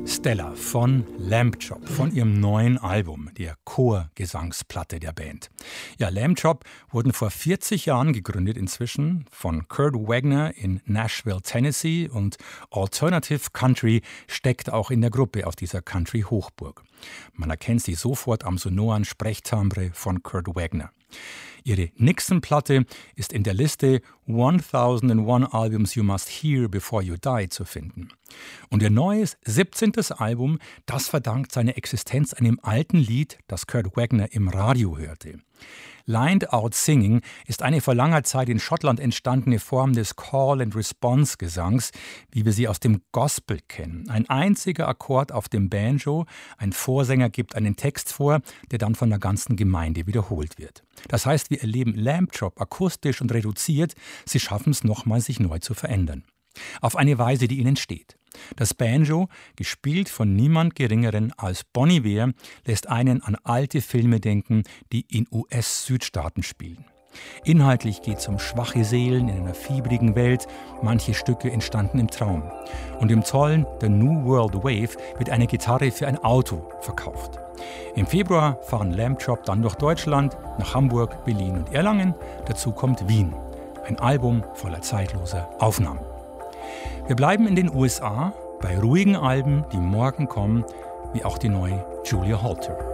Stella von Lamb Chop, von ihrem neuen Album, der Chorgesangsplatte der Band. Ja, Lamb Chop wurden vor 40 Jahren gegründet inzwischen von Kurt Wagner in Nashville, Tennessee, und Alternative Country steckt auch in der Gruppe auf dieser Country-Hochburg. Man erkennt sie sofort am sonoren Sprechtimbre von Kurt Wagner. Ihre Nixon-Platte ist in der Liste 1001 Albums You Must Hear Before You Die zu finden. Und ihr neues 17. Album, das verdankt seine Existenz einem alten Lied, das Kurt Wagner im Radio hörte. Lined Out Singing ist eine vor langer Zeit in Schottland entstandene Form des Call-and-Response-Gesangs, wie wir sie aus dem Gospel kennen. Ein einziger Akkord auf dem Banjo, ein Vorsänger gibt einen Text vor, der dann von der ganzen Gemeinde wiederholt wird. Das heißt, wir erleben Lamb Chop akustisch und reduziert, sie schaffen es nochmal, sich neu zu verändern. Auf eine Weise, die ihnen steht. Das Banjo, gespielt von niemand Geringeren als Bon Iver, lässt einen an alte Filme denken, die in US-Südstaaten spielen. Inhaltlich geht es um schwache Seelen in einer fiebrigen Welt, manche Stücke entstanden im Traum. Und im tollen The New World Wave wird eine Gitarre für ein Auto verkauft. Im Februar fahren Lamb Chop dann durch Deutschland, nach Hamburg, Berlin und Erlangen. Dazu kommt Wien. Ein Album voller zeitloser Aufnahmen. Wir bleiben in den USA bei ruhigen Alben, die morgen kommen, wie auch die neue Julia Holter.